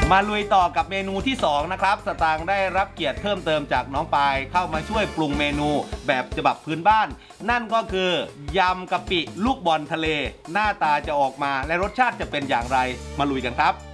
มาลุยต่อกับเมนูที่2นะครับสตางค์ได้รับเกียรติเพิ่มเติมจากน้องปายเข้ามาช่วยปรุงเมนูแบบฉบับพื้นบ้าน นั่นก็คือยำกะปิลูกบอลทะเลหน้าตาจะออกมาและรสชาติจะเป็นอย่างไรมาลุยกันครับ